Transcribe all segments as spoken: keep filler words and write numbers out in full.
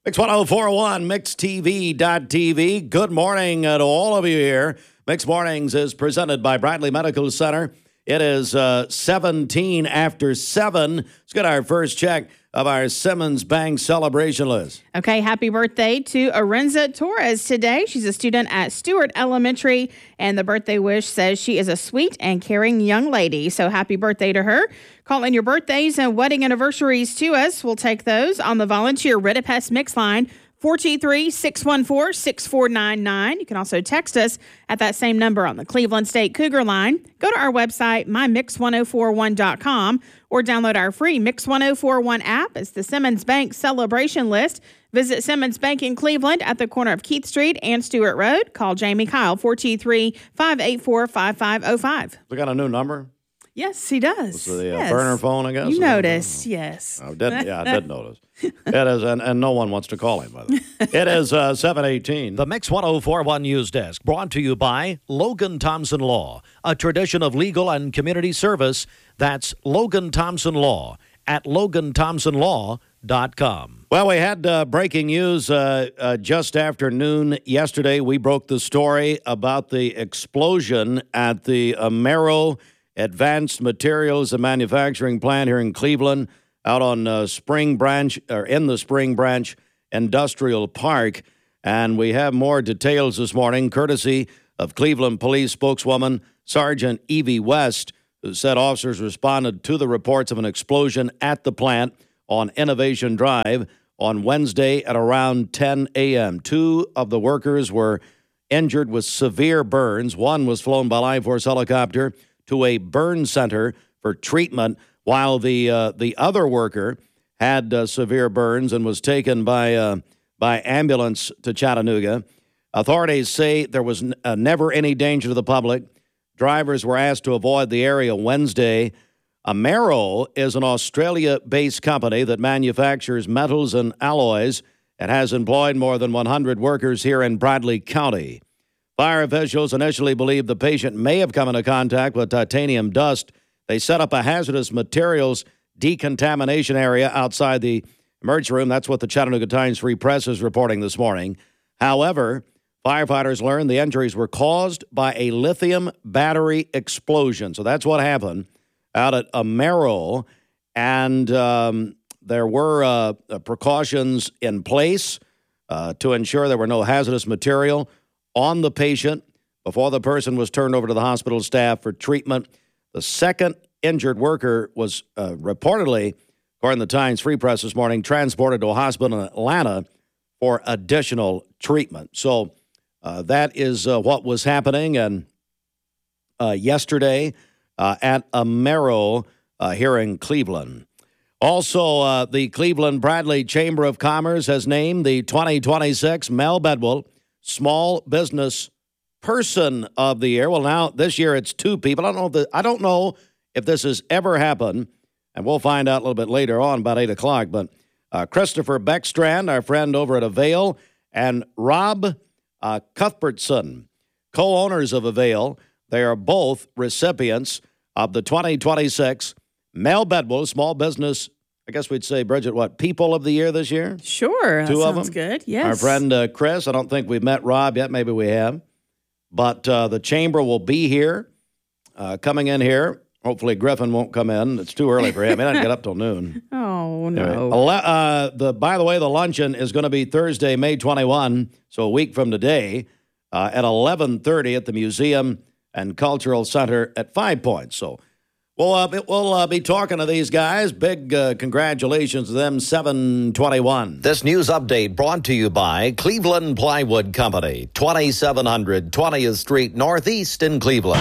Mix one oh four point one, mix t v dot t v. Good morning uh, to all of you here. Mix Mornings is presented by Bradley Medical Center. It is uh, seventeen after seven. Let's get our first check of our Simmons Bank celebration list. Okay, happy birthday to Arenza Torres today. She's a student at Stewart Elementary, and the birthday wish says she is a sweet and caring young lady. So happy birthday to her. Call in your birthdays and wedding anniversaries to us. We'll take those on the volunteer Ridipest Mix line, four two three, six one four, six four nine nine. You can also text us at that same number on the Cleveland State Cougar line. Go to our website, my mix one oh four one dot com, or download our free Mix one oh four one app. It's the Simmons Bank celebration list. Visit Simmons Bank in Cleveland at the corner of Keith Street and Stewart Road. Call Jamie Kyle, four two three, five eight four, five five oh five. We got a new number? Yes, he does. It's the uh, yes. burner phone, I guess? You noticed, yes. I did, yeah, I did notice. It is, and, and no one wants to call him, by the way. It is uh, seven eighteen. The Mix one oh four point one News Desk, brought to you by Logan Thompson Law, a tradition of legal and community service. That's Logan Thompson Law at logan thompson law dot com. Well, we had uh, breaking news uh, uh, just after noon yesterday. We broke the story about the explosion at the Amero Advanced Materials and Manufacturing plant here in Cleveland, out on uh, Spring Branch, or in the Spring Branch Industrial Park. And we have more details this morning, courtesy of Cleveland Police spokeswoman Sergeant Evie West, who said officers responded to the reports of an explosion at the plant on Innovation Drive on Wednesday at around ten a.m. Two of the workers were injured with severe burns. One was flown by Life Force helicopter to a burn center for treatment, while the uh, the other worker had uh, severe burns and was taken by uh, by ambulance to Chattanooga. Authorities say there was n- uh, never any danger to the public. Drivers were asked to avoid the area Wednesday. Amero is an Australia-based company that manufactures metals and alloys and has employed more than one hundred workers here in Bradley County. Fire officials initially believed the patient may have come into contact with titanium dust. They set up a hazardous materials decontamination area outside the emergency room. That's what the Chattanooga Times-Free Press is reporting this morning. However, firefighters learned the injuries were caused by a lithium battery explosion. So that's what happened out at Amero. And um, there were uh, precautions in place uh, to ensure there were no hazardous material on the patient before the person was turned over to the hospital staff for treatment. The second injured worker was uh, reportedly, according to the Times Free Press this morning, transported to a hospital in Atlanta for additional treatment. So uh, that is uh, what was happening. And uh, yesterday uh, at Amero uh, here in Cleveland. Also, uh, the Cleveland Bradley Chamber of Commerce has named the twenty twenty-six Mel Bedwell Small Business Person of the Year. Well, now this year it's two people. I don't know if the, I don't know if this has ever happened, and we'll find out a little bit later on, about eight o'clock. But uh, Christopher Beckstrand, our friend over at Avail, and Rob uh, Cuthbertson, co-owners of Avail, they are both recipients of the twenty twenty-six Mel Bedwell Small Business, I guess we'd say, Bridget, what, People of the Year this year? Sure. Two that of them? Sounds good, yes. Our friend uh, Chris, I don't think we've met Rob yet. Maybe we have. But uh, the chamber will be here, uh, coming in here. Hopefully Griffin won't come in. It's too early for him. He doesn't get up till noon. Oh, no. Anyway, ele- uh, the, by the way, the luncheon is going to be Thursday, May twenty-first, so a week from today, uh, at eleven thirty at the Museum and Cultural Center at Five Points. So we'll, uh, we'll uh, be talking to these guys. Big uh, congratulations to them, seven twenty-one. This news update brought to you by Cleveland Plywood Company, twenty-seven hundred twentieth Street Northeast in Cleveland.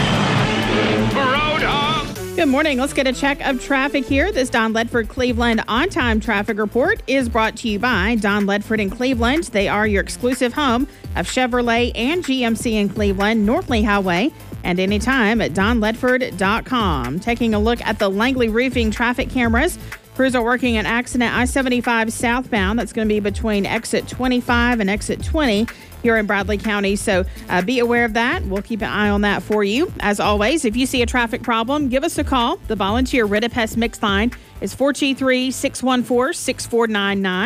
Good morning. Let's get a check of traffic here. This Don Ledford Cleveland on-time traffic report is brought to you by Don Ledford in Cleveland. They are your exclusive home of Chevrolet and G M C in Cleveland, North Lee Highway, and anytime at don ledford dot com. Taking a look at the Langley Roofing traffic cameras. Crews are working an accident I seventy-five southbound. That's going to be between exit twenty-five and exit twenty here in Bradley County. So uh, be aware of that. We'll keep an eye on that for you. As always, if you see a traffic problem, give us a call. The volunteer Ridipest Mix line is four two three, six one four, six four nine nine.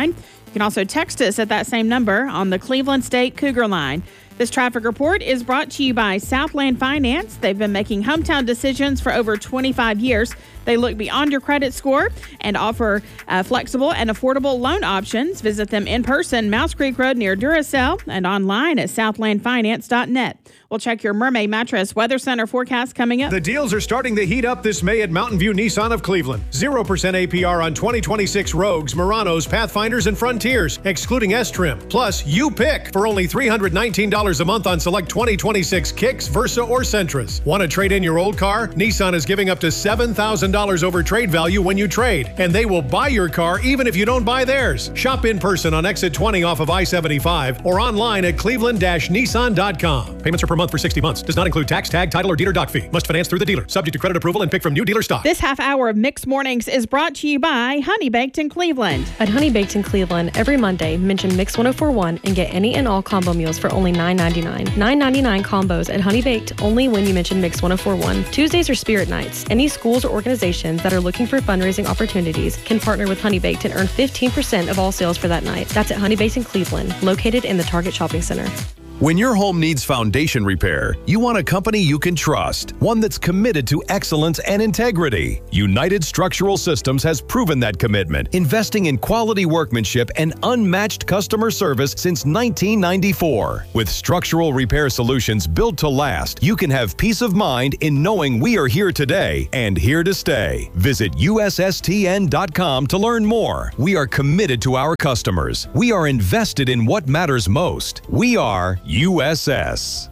You can also text us at that same number on the Cleveland State Cougar line. This traffic report is brought to you by Southland Finance. They've been making hometown decisions for over twenty-five years. They look beyond your credit score and offer uh, flexible and affordable loan options. Visit them in person, Mouse Creek Road near Duracell, and online at southland finance dot net. We'll check your Mermaid Mattress Weather Center forecast coming up. The deals are starting to heat up this May at Mountain View Nissan of Cleveland. zero percent A P R on twenty twenty-six Rogues, Muranos, Pathfinders, and Frontiers, excluding S-Trim. Plus, you pick for only three hundred nineteen dollars a month on select twenty twenty-six Kicks, Versa, or Sentras. Want to trade in your old car? Nissan is giving up to seven thousand dollars over trade value when you trade, and they will buy your car even if you don't buy theirs. Shop in person on exit twenty off of I seventy-five or online at cleveland dash nissan dot com. Payments are per month for sixty months. Does not include tax, tag, title, or dealer doc fee. Must finance through the dealer. Subject to credit approval and pick from new dealer stock. This half hour of Mixed Mornings is brought to you by Honey Baked in Cleveland. At Honey Baked in Cleveland, every Monday, mention Mix one oh four one and get any and all combo meals for only nine ninety-nine. nine ninety-nine combos at Honey Baked only when you mention Mix one oh four one. Tuesdays are Spirit Nights. Any schools or organizations that are looking for fundraising opportunities can partner with Honey Baked and earn fifteen percent of all sales for that night. That's at Honey Baked in Cleveland, located in the Target Shopping Center. When your home needs foundation repair, you want a company you can trust, one that's committed to excellence and integrity. United Structural Systems has proven that commitment, investing in quality workmanship and unmatched customer service since nineteen ninety-four. With structural repair solutions built to last, you can have peace of mind in knowing we are here today and here to stay. Visit U S S T N dot com to learn more. We are committed to our customers. We are invested in what matters most. We are U S S.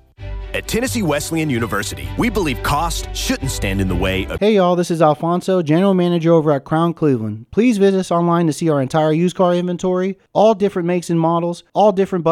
At Tennessee Wesleyan University, we believe cost shouldn't stand in the way of... Hey y'all, this is Alfonso, General Manager over at Crown Cleveland. Please visit us online to see our entire used car inventory, all different makes and models, all different